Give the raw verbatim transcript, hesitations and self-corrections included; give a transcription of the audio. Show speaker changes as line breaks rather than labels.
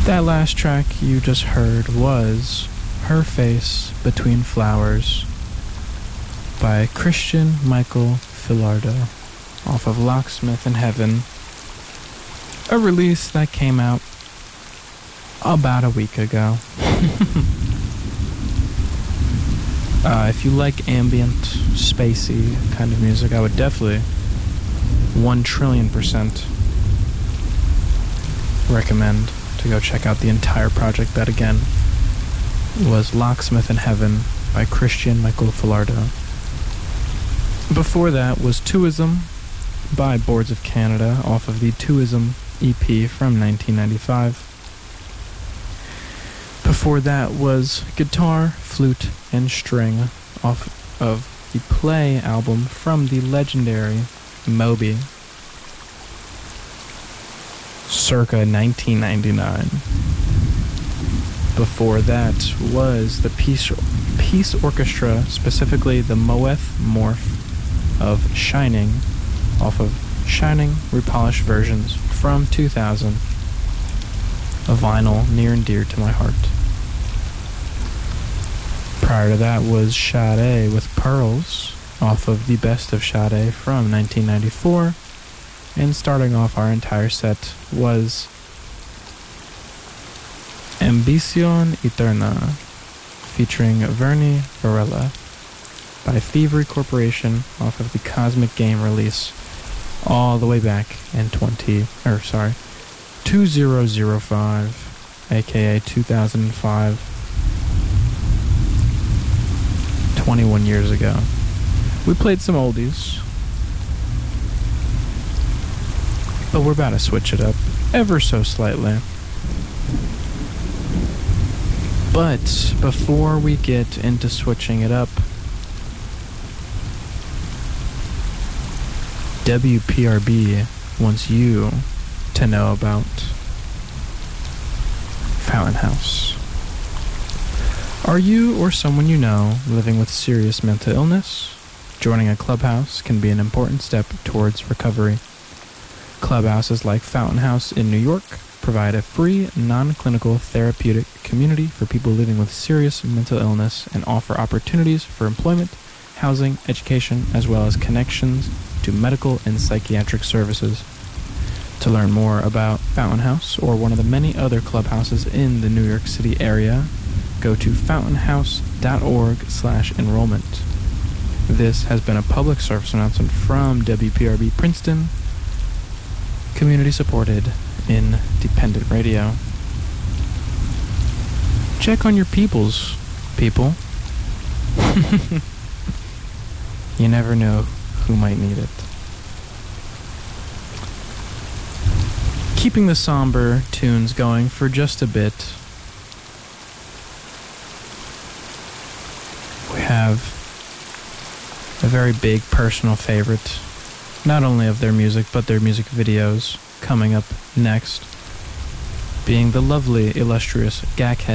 That last track you just heard was Her Face Between Flowers by Christian Michael Filardo off of Locksmith in Heaven, a release that came out about a week ago. uh, if you like ambient, spacey kind of music, I would definitely one trillion percent recommend to go check out the entire project. That again was Locksmith in Heaven by Christian Michael Filardo. Before that was Twoism by Boards of Canada off of the Twoism E P from nineteen ninety-five. Before that was Guitar, Flute, and String off of the Play album from the legendary Moby, circa nineteen ninety-nine. Before that was the Peace, Peace Orchestra, specifically the Moeth Morph of Shining, off of Shining Repolished Versions from two thousand, a vinyl near and dear to my heart. Prior to that was Sade with Pearls off of the Best of Sade from nineteen ninety-four. And starting off our entire set was Ambición Eterna featuring Vernie Varela by Thievery Corporation off of the Cosmic Game release all the way back in twenty or sorry two thousand five, aka two thousand five, twenty-one years ago. We played some oldies, but we're about to switch it up ever so slightly. But before we get into switching it up, W P R B wants you to know about Fountain House. Are you or someone you know living with serious mental illness? Joining a clubhouse can be an important step towards recovery. Clubhouses like Fountain House in New York provide a free, non-clinical therapeutic community for people living with serious mental illness and offer opportunities for employment, housing, education, as well as connections to medical and psychiatric services. To learn more about Fountain House or one of the many other clubhouses in the New York City area, go to fountainhouse.org slash enrollment. This has been a public service announcement from W P R B Princeton, community supported, independent radio. Check on your peoples, people. You never know who might need it. Keeping the somber tunes going for just a bit, we have a very big personal favorite, not only of their music, but their music videos coming up next, being the lovely, illustrious Gakhead